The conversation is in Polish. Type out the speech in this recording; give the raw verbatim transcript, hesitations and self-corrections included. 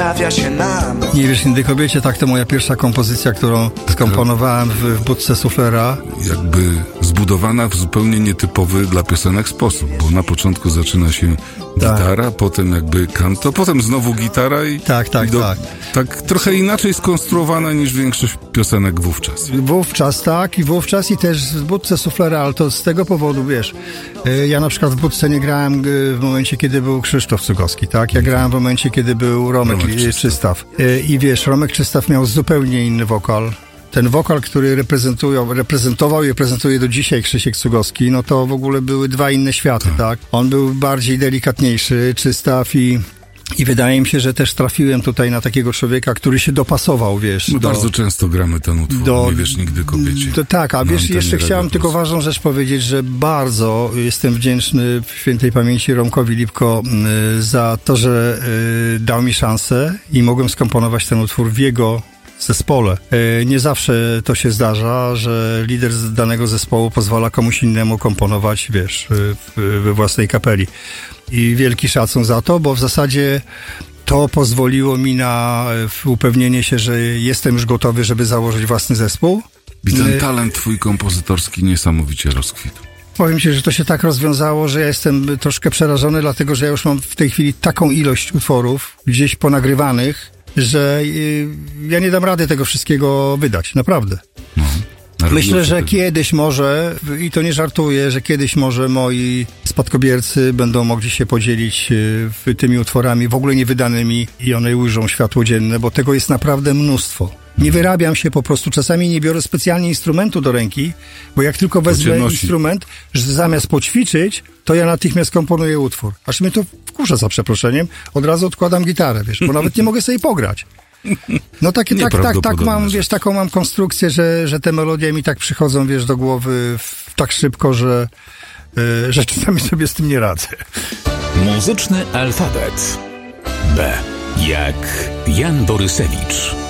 trafia się nam. Nie wiesz, Indy kobiecie, tak to moja pierwsza kompozycja, którą skomponowałem w, w budce suflera. Jakby zbudowana w zupełnie nietypowy dla piosenek sposób, bo na początku zaczyna się gitara, tak. Potem jakby kanto, potem znowu gitara i... Tak, tak, i do, tak. Tak trochę inaczej skonstruowana niż większość piosenek wówczas. Wówczas, tak, i wówczas i też w budce suflera, ale to z tego powodu, wiesz, ja na przykład w budce nie grałem w momencie, kiedy był Krzysztof Cugowski, tak? Ja grałem w momencie, kiedy był Romek, Romek Czystaw. Czystaw. I wiesz, Romek Czystaw miał zupełnie inny wokal. Ten wokal, który reprezentują, reprezentował i reprezentuje do dzisiaj Krzysiek Cugowski, no to w ogóle były dwa inne światy, tak? tak? On był bardziej delikatniejszy, Czystaw i... I wydaje mi się, że też trafiłem tutaj na takiego człowieka, który się dopasował, wiesz. My do, bardzo często gramy ten utwór, do, nie wiesz nigdy kobiecie. To, tak, a wiesz, jeszcze chciałem tylko ważną rzecz powiedzieć, że bardzo jestem wdzięczny w świętej pamięci Romkowi Lipko y, za to, że y, dał mi szansę i mogłem skomponować ten utwór w jego zespole. Y, nie zawsze to się zdarza, że lider z danego zespołu pozwala komuś innemu komponować, wiesz, y, we własnej kapeli. I wielki szacun za to, bo w zasadzie to pozwoliło mi na upewnienie się, że jestem już gotowy, żeby założyć własny zespół. I ten talent twój kompozytorski niesamowicie rozkwitł. Powiem ci, że to się tak rozwiązało, że ja jestem troszkę przerażony, dlatego że ja już mam w tej chwili taką ilość utworów gdzieś ponagrywanych, że ja nie dam rady tego wszystkiego wydać, naprawdę. No. Myślę, że kiedyś może, i to nie żartuję, że kiedyś może moi spadkobiercy będą mogli się podzielić tymi utworami w ogóle niewydanymi i one ujrzą światło dzienne, bo tego jest naprawdę mnóstwo. Nie wyrabiam się po prostu, czasami nie biorę specjalnie instrumentu do ręki, bo jak tylko wezmę instrument, że zamiast poćwiczyć, to ja natychmiast komponuję utwór. Aż mnie to wkurza, za przeproszeniem, od razu odkładam gitarę, wiesz, bo nawet nie mogę sobie pograć. No takie, tak, tak, tak mam, wiesz, taką mam konstrukcję, że, że te melodie mi tak przychodzą, wiesz, do głowy w, tak szybko, że, yy, że czasami sobie z tym nie radzę. Muzyczny alfabet. B jak Jan Borysewicz.